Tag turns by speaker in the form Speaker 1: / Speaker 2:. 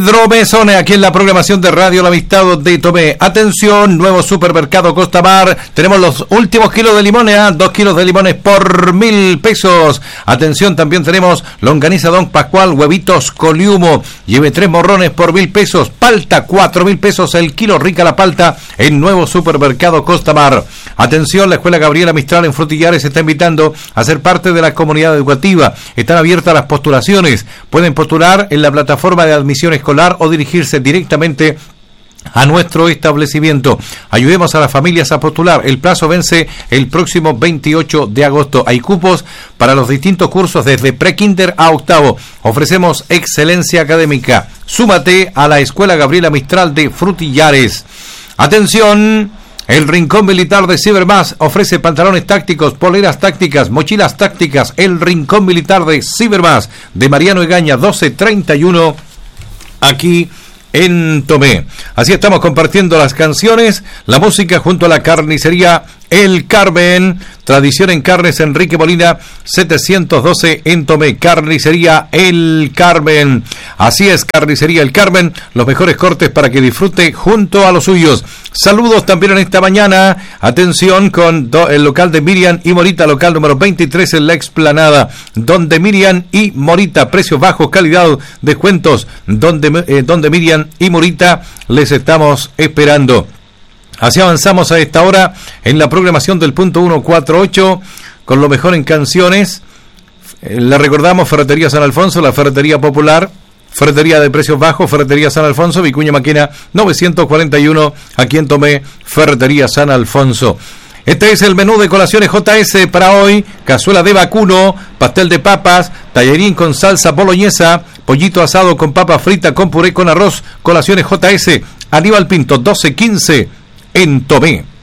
Speaker 1: Hidromesone, aquí en la programación de Radio La Amistad de Tomé. Atención, nuevo supermercado Costa Mar. Tenemos los últimos kilos de limones, 2 kilos de limones por 1.000 pesos. Atención, también tenemos longaniza Don Pascual, huevitos Coliumo. Lleve 3 morrones por 1.000 pesos. Palta, 4.000 pesos el kilo. Rica la palta en nuevo supermercado Costa Mar. Atención, la Escuela Gabriela Mistral en Frutillares está invitando a ser parte de la comunidad educativa. Están abiertas las postulaciones. Pueden postular en la plataforma de admisión escolar o dirigirse directamente a nuestro establecimiento. Ayudemos a las familias a postular. El plazo vence el próximo 28 de agosto. Hay cupos para los distintos cursos desde pre-kinder a octavo. Ofrecemos excelencia académica. Súmate a la Escuela Gabriela Mistral de Frutillares. Atención. El Rincón Militar de Cibermás ofrece pantalones tácticos, poleras tácticas, mochilas tácticas. El Rincón Militar de Cibermás de Mariano Egaña 1231 aquí en Tomé. Así estamos compartiendo las canciones, la música junto a la carnicería El Carmen. Tradición en carnes, Enrique Molina 712 en Tomé. Carnicería El Carmen. Así es, Carnicería El Carmen, los mejores cortes para que disfrute junto a los suyos. Saludos también en esta mañana. Atención con el local de Miriam y Morita, local número 23 en la Explanada. Donde Miriam y Morita, precios bajos, calidad, descuentos. Donde Miriam y Morita, les estamos esperando. Así avanzamos a esta hora en la programación del punto 148 con lo mejor en canciones. Le recordamos Ferretería San Alfonso, la ferretería popular, ferretería de precios bajos, Ferretería San Alfonso, Vicuña Maquena 941, aquí en Tomé, Ferretería San Alfonso. Este es el menú de colaciones JS para hoy: cazuela de vacuno, pastel de papas, tallarín con salsa boloñesa, pollito asado con papa frita con puré con arroz. Colaciones JS, Aníbal Pinto 1215 en Tomé.